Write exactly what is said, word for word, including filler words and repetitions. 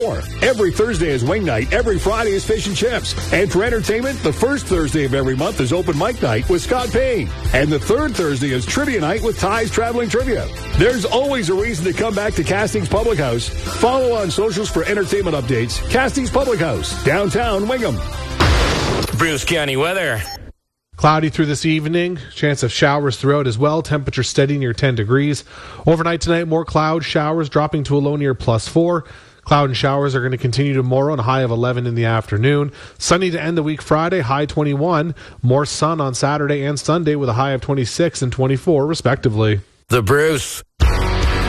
Every Thursday is wing night. Every Friday is fish and chips. And for entertainment, the first Thursday of every month is open mic night with Scott Payne. And the third Thursday is trivia night with Ty's Traveling Trivia. There's always a reason to come back to Castings Public House. Follow on socials for entertainment updates. Castings Public House, downtown Wingham. Bruce County weather. Cloudy through this evening. Chance of showers throughout as well. Temperature steady near ten degrees. Overnight tonight, more clouds, showers dropping to a low near plus four. Cloud and showers are going to continue tomorrow and a high of eleven in the afternoon. Sunny to end the week Friday, high twenty-one. More sun on Saturday and Sunday with a high of twenty-six and twenty-four, respectively. The Bruce.